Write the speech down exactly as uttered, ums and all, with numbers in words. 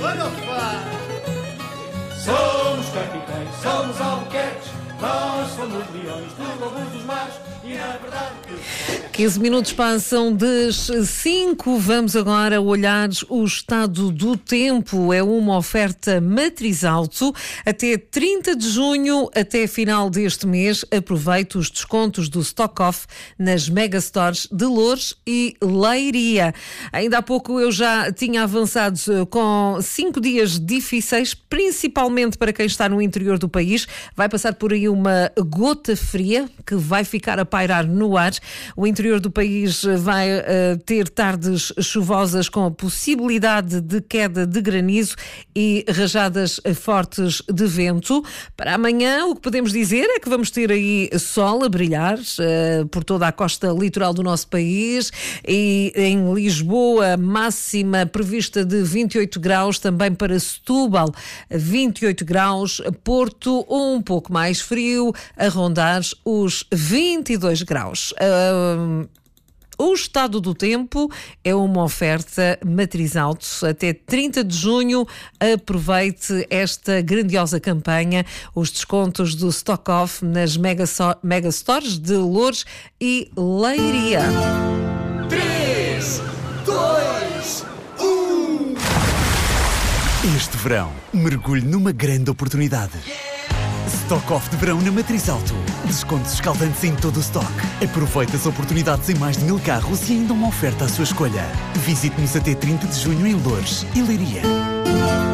olha o que faz. Somos capitães, somos albuquerques, nós somos leões do lobo dos mares e na verdade que... quinze minutos passam das cinco. Vamos agora olhar o estado do tempo. É uma oferta Matriz Auto. Até trinta de junho, até final deste mês, aproveite os descontos do Stock Off nas Megastores de Loures e Leiria. Ainda há pouco eu já tinha avançado com cinco dias difíceis, principalmente para quem está no interior do país. Vai passar por aí uma gota fria que vai ficar a pairar no ar. O interior do país vai uh, ter tardes chuvosas com a possibilidade de queda de granizo e rajadas fortes de vento. Para amanhã, o que podemos dizer é que vamos ter aí sol a brilhar uh, por toda a costa litoral do nosso país, e em Lisboa, máxima prevista de vinte e oito graus, também para Setúbal, vinte e oito graus, Porto um pouco mais frio, a rondar os vinte e dois graus. Uh, O estado do tempo é uma oferta Matriz Auto. Até trinta de junho, aproveite esta grandiosa campanha, os descontos do Stock Off nas Megastores de Loures e Leiria. três, dois, um. Este verão, mergulhe numa grande oportunidade. Stock Off de verão na Matriz Auto. Descontos escaldantes em todo o stock. Aproveite as oportunidades em mais de mil carros e ainda uma oferta à sua escolha. Visite-nos até trinta de junho em Loures e Leiria.